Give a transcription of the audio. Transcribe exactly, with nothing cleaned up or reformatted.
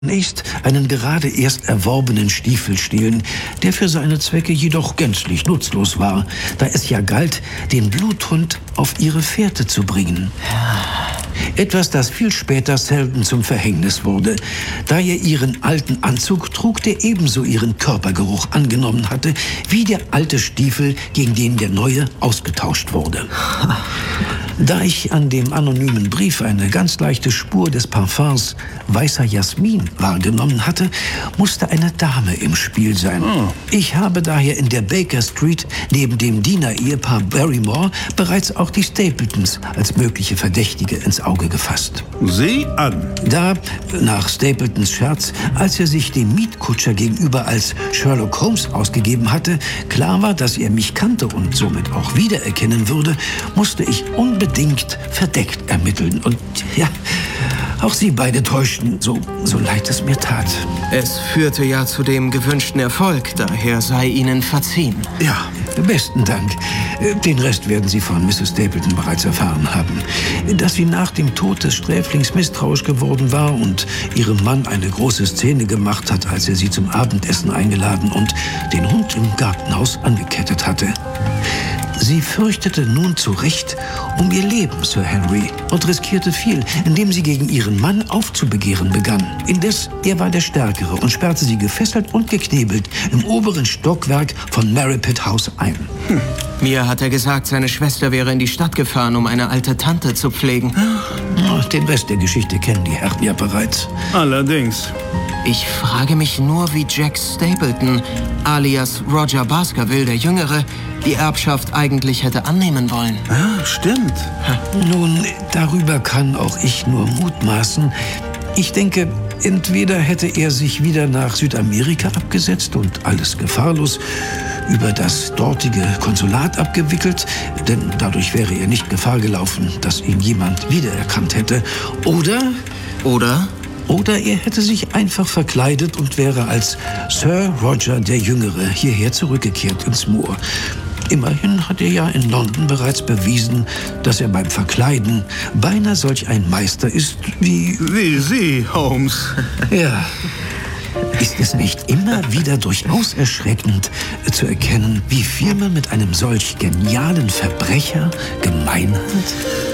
Zunächst einen gerade erst erworbenen Stiefel stehlen, der für seine Zwecke jedoch gänzlich nutzlos war, da es ja galt, den Bluthund auf ihre Fährte zu bringen. Etwas, das viel später Selden zum Verhängnis wurde, da er ihren alten Anzug trug, der ebenso ihren Körpergeruch angenommen hatte, wie der alte Stiefel, gegen den der neue ausgetauscht wurde. Da ich an dem anonymen Brief eine ganz leichte Spur des Parfums weißer Jasmin wahrgenommen hatte, musste eine Dame im Spiel sein. Oh. Ich habe daher in der Baker Street neben dem Diener-Ehepaar Barrymore bereits auch die Stapletons als mögliche Verdächtige ins Auge gefasst. Sieh an! Da, nach Stapletons Scherz, als er sich dem Mietkutscher gegenüber als Sherlock Holmes ausgegeben hatte, klar war, dass er mich kannte und somit auch wiedererkennen würde, musste ich unbedingt verdeckt ermitteln. Und ja, auch Sie beide täuschten, so, so leid es mir tat. Es führte ja zu dem gewünschten Erfolg, daher sei Ihnen verziehen. Ja, besten Dank. Den Rest werden Sie von Misses Stapleton bereits erfahren haben. Dass sie nach dem Tod des Sträflings misstrauisch geworden war und ihrem Mann eine große Szene gemacht hat, als er sie zum Abendessen eingeladen und den Hund im Gartenhaus angekettet hatte. Sie fürchtete nun zu Recht um ihr Leben, Sir Henry, und riskierte viel, indem sie gegen ihren Mann aufzubegehren begann. Indes, er war der Stärkere und sperrte sie gefesselt und geknebelt im oberen Stockwerk von Merripit House ein. Hm. Mir hat er gesagt, seine Schwester wäre in die Stadt gefahren, um eine alte Tante zu pflegen. Den Rest der Geschichte kennen die Herren ja bereits. Allerdings. Ich frage mich nur, wie Jack Stapleton, alias Roger Baskerville, der Jüngere, die Erbschaft eigentlich hätte annehmen wollen. Ja, stimmt. Nun, darüber kann auch ich nur mutmaßen. Ich denke, entweder hätte er sich wieder nach Südamerika abgesetzt und alles gefahrlos über das dortige Konsulat abgewickelt, denn dadurch wäre er nicht Gefahr gelaufen, dass ihn jemand wiedererkannt hätte. Oder... Oder? Oder er hätte sich einfach verkleidet und wäre als Sir Roger der Jüngere hierher zurückgekehrt ins Moor. Immerhin hat er ja in London bereits bewiesen, dass er beim Verkleiden beinahe solch ein Meister ist wie... Wie Sie, Holmes. Ja. Ist es nicht immer wieder durchaus erschreckend zu erkennen, wie viel man mit einem solch genialen Verbrecher gemein hat?